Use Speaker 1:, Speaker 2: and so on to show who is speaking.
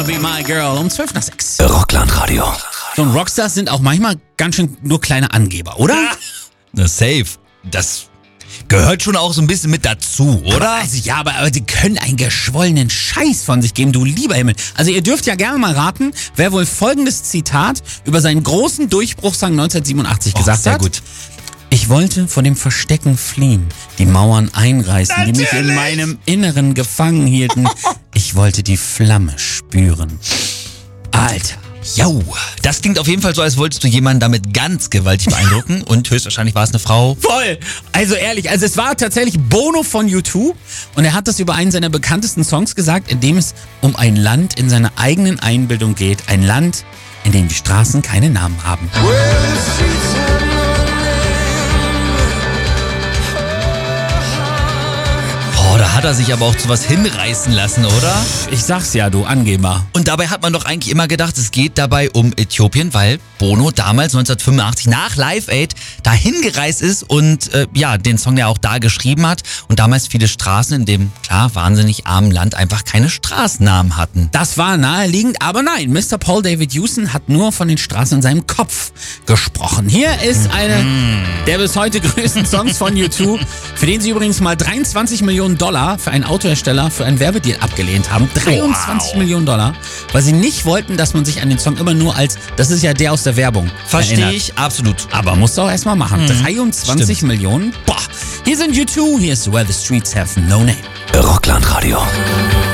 Speaker 1: Be My Girl um 6:12.
Speaker 2: Rockland-Radio.
Speaker 1: So, und Rockstars sind auch manchmal ganz schön nur kleine Angeber, oder?
Speaker 2: Na, safe. Das gehört schon auch so ein bisschen mit dazu, oder?
Speaker 1: Aber die können einen geschwollenen Scheiß von sich geben, du lieber Himmel. Also ihr dürft ja gerne mal raten, wer wohl folgendes Zitat über seinen großen Durchbruchssong 1987 gesagt
Speaker 2: sehr
Speaker 1: hat.
Speaker 2: gut.
Speaker 1: Ich wollte vor dem Verstecken fliehen, die Mauern einreißen, die mich in meinem Inneren gefangen hielten. Ich wollte die Flamme spüren. Alter.
Speaker 2: Jo, das klingt auf jeden Fall so, als wolltest du jemanden damit ganz gewaltig beeindrucken und höchstwahrscheinlich war es eine Frau.
Speaker 1: Voll! Also ehrlich, es war tatsächlich Bono von U2 und er hat das über einen seiner bekanntesten Songs gesagt, in dem es um ein Land in seiner eigenen Einbildung geht. Ein Land, in dem die Straßen keine Namen haben.
Speaker 2: Oh, da hat er sich aber auch zu was hinreißen lassen, oder?
Speaker 1: Ich sag's ja, du Angeber.
Speaker 2: Und dabei hat man doch eigentlich immer gedacht, es geht dabei um Äthiopien, weil Bono damals 1985 nach Live Aid dahin gereist ist und den Song ja auch da geschrieben hat und damals viele Straßen in dem, klar, wahnsinnig armen Land einfach keine Straßennamen hatten.
Speaker 1: Das war naheliegend, aber nein, Mr. Paul David Hewson hat nur von den Straßen in seinem Kopf gesprochen. Hier ist eine der bis heute größten Songs von U2, für den sie übrigens mal 23 Millionen Dollar für einen Autohersteller für einen Werbedeal abgelehnt haben. 23 Millionen Dollar, weil sie nicht wollten, dass man sich an den Song immer nur als, das ist ja der aus der Werbung,
Speaker 2: Verstehe
Speaker 1: erinnert.
Speaker 2: ich, absolut.
Speaker 1: Aber musst du auch erstmal machen. 23
Speaker 2: Stimmt.
Speaker 1: Millionen? Boah. Hier sind U2, hier ist Where the Streets Have No Name.
Speaker 2: Rockland-Radio.